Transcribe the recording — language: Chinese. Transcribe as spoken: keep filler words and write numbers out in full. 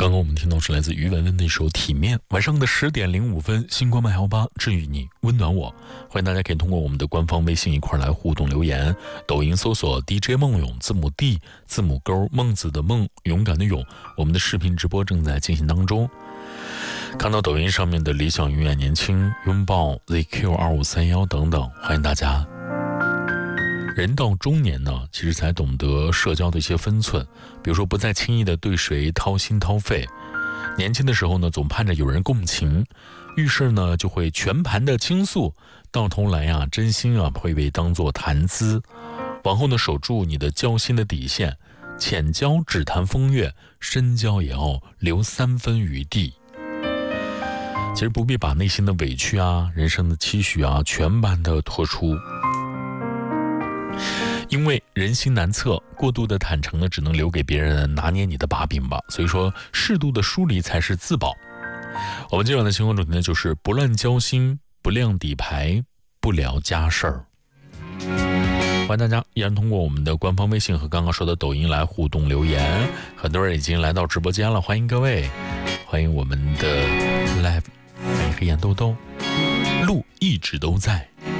刚刚我们听到是来自于文文的一首《体面》。晚上的十点零五分，星光麦幺八治愈你，温暖我。欢迎大家可以通过我们的官方微信一块来互动留言。抖音搜索 D J 梦勇，字母 D， 字母勾，孟子的孟，勇敢的勇。我们的视频直播正在进行当中。看到抖音上面的理想永远年轻、拥抱 Z Q 二五三一等等，欢迎大家。人到中年呢，其实才懂得社交的一些分寸，比如说不再轻易的对谁掏心掏肺。年轻的时候呢，总盼着有人共情，遇事呢就会全盘的倾诉，到头来啊，真心啊会被当作谈资。往后呢，守住你的交心的底线，浅交只谈风月，深交也要留三分余地。其实不必把内心的委屈啊、人生的期许啊全盘的托出。因为人心难测，过度的坦诚呢，只能留给别人拿捏你的把柄吧。所以说，适度的疏离才是自保。我们今晚的星光主题呢，就是不乱交心，不亮底牌，不聊家事儿。欢迎大家依然通过我们的官方微信和刚刚说的抖音来互动留言。很多人已经来到直播间了，欢迎各位，欢迎我们的 live， 欢迎黑眼豆豆，路一直都在。